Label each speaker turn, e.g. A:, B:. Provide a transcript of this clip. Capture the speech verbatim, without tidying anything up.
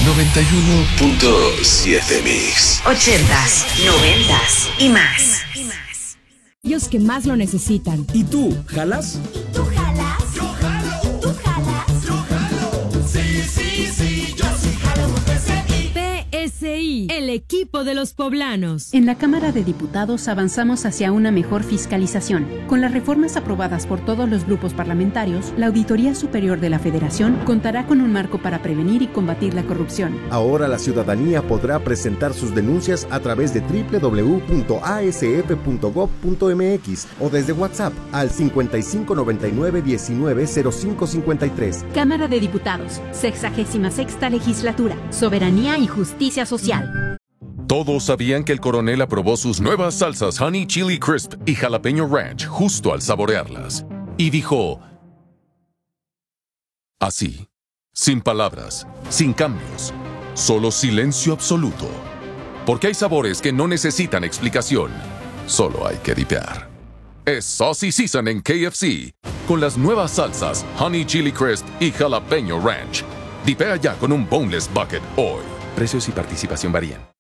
A: noventa y uno punto siete Mix.
B: Ochentas, noventas y más.
C: Ellos que más lo necesitan.
D: ¿Y tú, jalas?
E: ¿Y tú jalas? Yo jalo. ¿Tú jalas? Yo jalo. Sí, sí, sí, yo sí jalo con P S I.
C: P S I, el equipo de los poblanos.
F: En la Cámara de Diputados avanzamos hacia una mejor fiscalización. Con las reformas aprobadas por todos los grupos parlamentarios, la Auditoría Superior de la Federación contará con un marco para prevenir y combatir la corrupción.
G: Ahora la ciudadanía podrá presentar sus denuncias a través de doble u doble u doble u punto a s f punto gob punto m x o desde WhatsApp al cincuenta y cinco noventa y nueve diecinueve cero cinco cincuenta y tres.
F: Cámara de Diputados, sexagésima sexta Legislatura, Soberanía y Justicia Social.
H: Todos sabían que el coronel aprobó sus nuevas salsas Honey Chili Crisp y Jalapeño Ranch justo al saborearlas. Y dijo... así, sin palabras, sin cambios, solo silencio absoluto. Porque hay sabores que no necesitan explicación, solo hay que dipear. Es Saucy Season en K F C, con las nuevas salsas Honey Chili Crisp y Jalapeño Ranch. Dipea ya con un Boneless Bucket hoy. Precios y participación varían.